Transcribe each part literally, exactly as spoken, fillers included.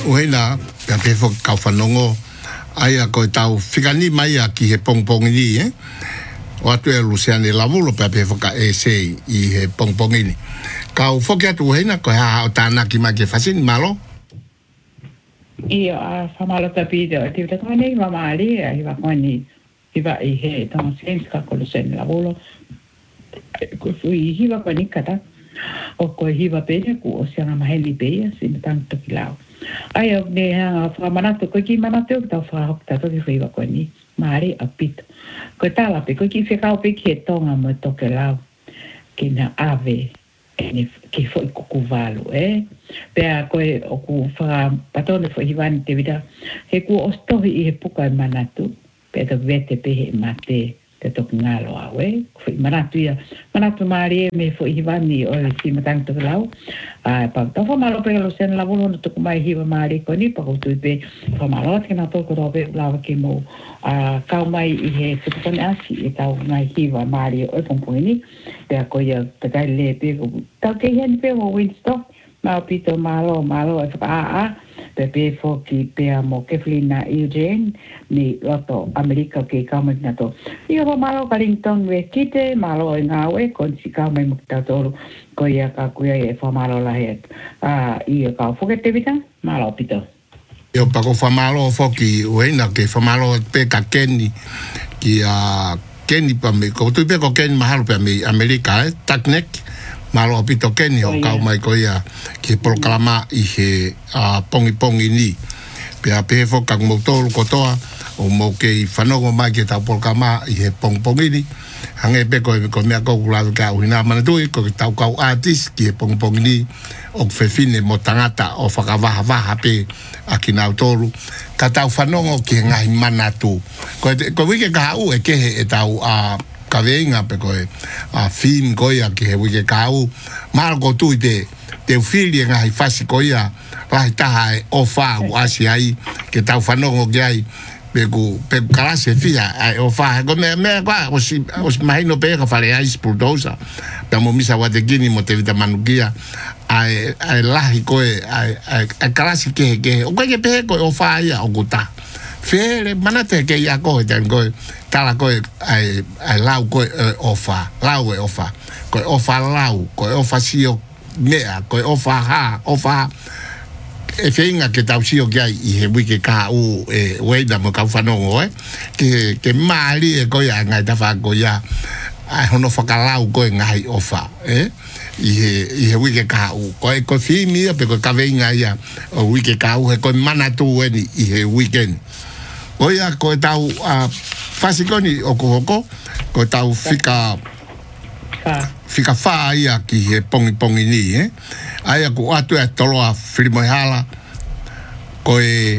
Uena, pia pe fo ka whanongo, aia koe tau whikani mai a ki he pongpongi ni, eh? O atu e Luciane Lavulo, pia pe fo ka e sei i he pongpongi ni. Kau whoki atu uheina, koe haa o tāna ki mai ke whasini, malo? Ia, a whamalo tapide, o tivita koe nei mamari, a hiwa koe ni, hiwa i he tonga sensi ka ko Luciane Lavulo, koe fui hiwa koe ni kata, o koe hiwa pene ku o sianga maheli pea, sina tanto ki lau. Ai o ne hanga whamanato, koe ki manato o tau whahokta toki whiwa koe ni, maari a pito. Koe tala pe, koe ki whekao pe ki e tonga mo toke lau, ki na ave, ene ki foi kuku valu, eh? Pea koe o ku wha patone fo hiwani te vida, he ku ostohi i he puka e manatu, pea to vete pe he mate, te toki ngalo au, eh? Foi manatu ia, manatu maari e me fo hiwani o e si matang toki lau, ai pa to fa malo pe lo sen Lavulo no to mai hiwa maari ko ni pa ko tu pe fa malo ke na to ko ro pe lava ke mo a ka mai i he se ko na si e ta mai hiwa maari o ko ni pe ko ya te kai le pe ko ta ke hen pe mo winsto ma pito malo malo e fa a pe pe fo ki pe mo ke flina Eugene ni loto America ke ka mo na to i ro malo Carrington we kite malo nga we kon si ka mai mo ta to ko ia ka kuia e whamalo la he a ia ka whoke te vita malo pito Io pa ko whamalo whoki uena ke whamalo pe ka keni ki a keni pa me ko tu pe ko keni mahalo pe me Amerika eh taknek malo pito keni o ka mai ko ia ki polkalama i he a pongi pongi ni pe a pe whoka mo tolu kotoa o mo ke i whanongo mai ke tau polkalama i he pong pongi ni hange pe ko ko mea ko la ka uina mana tu ko tau kau artist ki pong pong ni o fefine mo tangata o whakavaha vaha pe aki nau tolu ka tau whanongo ki ngai mana tu ko ko wike ka u e ke e tau a ka veinga pe ko a film ko ia ki he wike ka u mal ko tu te te fili ngai fasi ko ia lai taha o fa u asi ai ke tau whanongo ki ai pego pego classe fia o fa go me me qua os os mai no pega fare ai spuldosa da mo misa wa de gini mo te vita manugia ai ai lahi ko ai ai classe ke ke o que pego o fa ia o guta fere manate ke ia ko ten go tala ko ai ai lau ko o fa lau o fa ko o fa lau ko o fa sio mea ko o fa ha o fa e feinga ke tau sio ki ai i he wike ka u e weida mo kau whanongo eh ke ke maali e koia ngai ta wha koia ai hono whakalau koe ngai ofa eh i he i he wike ka u koe ko whimi pe ko ka veinga ia o wike ka u he koe mana tu eni i he weekend koia koe tau a whasikoni o kohoko koe tau whika Fika wha ia ki he pongi pongi ni, eh? Aia ku atu e toloa whirimoihala koe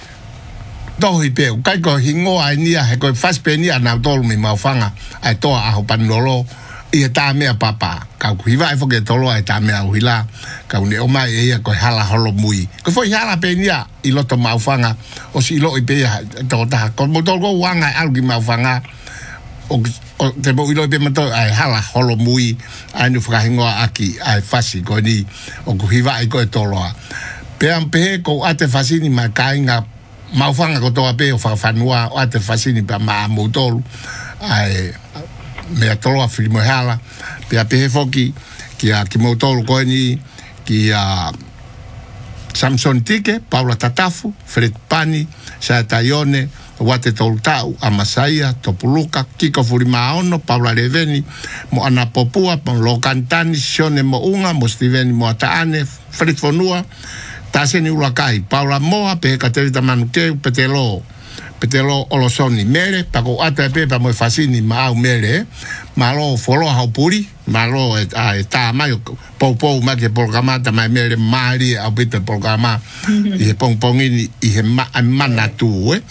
tohi peo. Kai ko hingoa ai nia he koe whaspe nia nau tolu mi mauwhanga ai toa aho panolo i he tā mea papa. Kau ku hiwa e whoke toloa e tā mea uhila. Kau ne omai e ia koe hala holo mui. Koe fo hala pe nia i loto mauwhanga o si ilo i pea toko taha. Ko mo tolo ko wanga e alu ki mauwhanga o o te mo ilo pe mato ai hala holo mui ai no whakahingoa aki ai whasi ko ni o ku hiwa ai ko e toloa pe ampe ko ate whasi ni mai kainga mauwhanga ko toa pe o whakawhanua o ate whasi ni pa maa moutolu ai mea toloa whirimoihala pe a pehe foki ki a ki moutolu ko ni ki a Samson Tike, Paula Tatafu, Fred Pani, Saya Taione, Wate Toltau, Amasaia, Topuluka, Kiko Furimaono, Paula Reveni, Mo Ana Popua, Mo Lokantani, Sione Mo Unga, Mo Steveni Mo Ataane, Fred Fonua, Taseni Ulakai, Paula Moa, Pe Katerita Manukeu, Petelo, Petelo Olosoni, Mere, Pako Ata Pepa Mo Fasini, Maau Mere, Malo Folo Haupuri, Malo e ta mai pou pou ma ke programa mai mere mari au bete programa e pong pong i i he mana tu eh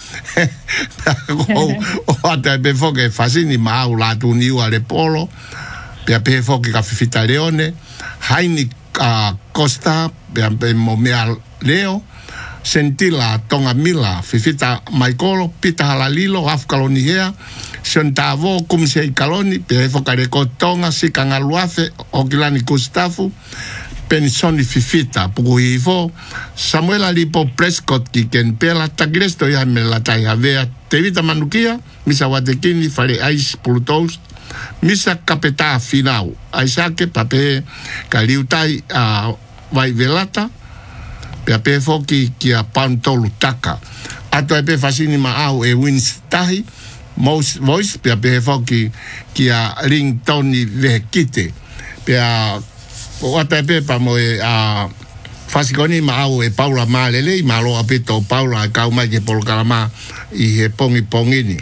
o o ata be foke fasini ma au la tu ni ale polo pe pe foke ka fita leone haini Costa pe mo mea leo sentila tonga mila fifita maikolo pita halalilo afkalonihea Sentavo kum sei kaloni pe fokare ko tonga si kangaluafe o kilani Gustafu Pensoni Fifita, Puguivo, Samuel Alipo Prescott, ki ken pela tagresto ya me la tai havea, Tevita Manukia, Misa Watekini, Fare Ice Plutos, Misa Capeta Finau, Aisake, Pape, Kaliutai, a Vai Velata, Pepe Foki, ki a Pantolu Taka, Ato Epe Fasini Maau e Winstahi, Most Voice, Pepe Foki, ki a Ring Tony Vekite, Pea o ata pe pa mo e a fasikoni ma au e Paula Malele ma lo apito Paula ka uma ke por kalama i he pongi pongini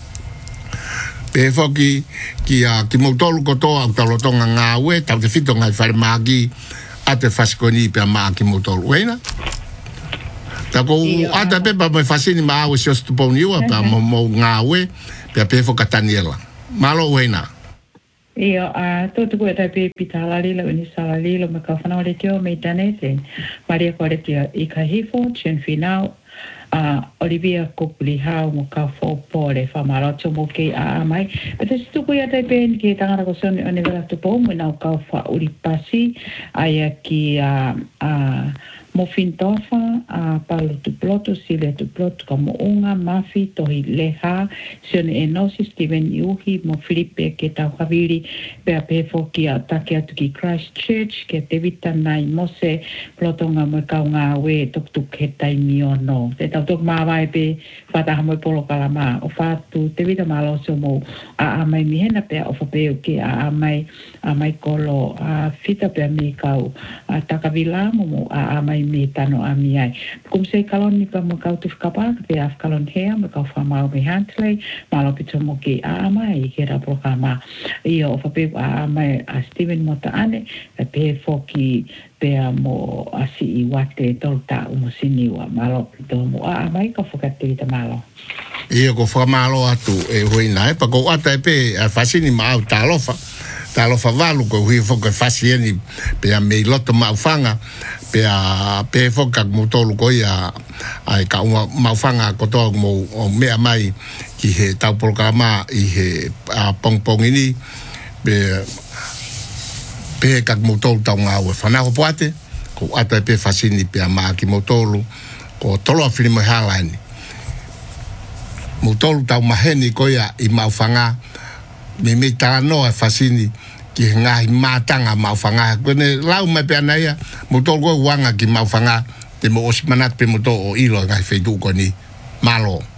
pe foki ki a ki mo tolu ko to au talo tonga nga we ta te fito ngai farmagi ate fasikoni pe ma ki mo tolu wena ta ko ata pe pa mo fasini ma au so stu poni wa pa mo mo nga we pe pe foka Daniela malo wena. Ia a to tu ko ta pe pitala lila ni sala lila ma ka fana le tio me tanete Maria Coretia i ka hifo chen final a Olivia Copliha mo ka fo pole fa marato mo ke a mai pero tu ko ta pe ki tanga ko son ni vela tu po mo na ka fa uri pasi ai ki a a mo fintofa a palo tu ploto sile tu ploto como unga mafi tohi leha sione enosi Steven Yuhi mo Filipe ke tau haviri pe a pefo ki a take atu ki Christchurch ke te vita nai mose ploto nga mo kaunga we tok tuk he tai miono te tau tok maa vai pe whataha mo polo kalama o whatu te vita malo so mo a amai mihena pe o whapeo ki a amai amai kolo a fita pe a mi kau a takavila mo a amai me tano a mi ai. Kum se kalon ni pa mo kau tu whakapa, pe a whakalon hea, me kau whamau me hantlei, malo pito mo ki a amai, ke ra programa. Ia o whapepu a amai a Steven Mota ane, pe pe foki pe a mo a si i wate tolta umo siniwa, malo pito mo a amai ka whakate ta malo. Ia ko whamalo atu e huina e, pa ko ata e pe a fasini ma au talofa, talofa valu ko hui foka fasieni pe a mei loto maufanga, pe a pe foka mo tolu ko ia ai ka uma maufanga ko to mo o mea mai ki he tau programa i he a pong pong ini pe pe ka mo tolu tau nga o fana ho poate ko ata pe fasini pe a ma ki mo tolu ko tolo a filimo halani mo tolu tau maheni ko ia i maufanga me me ta no a fasini ki ngai matanga maufanga kone lau me pe anaia mo tolu ko wanga ki maufanga te mo osmanat pe mo to o ilo ngai feitu ko ni malo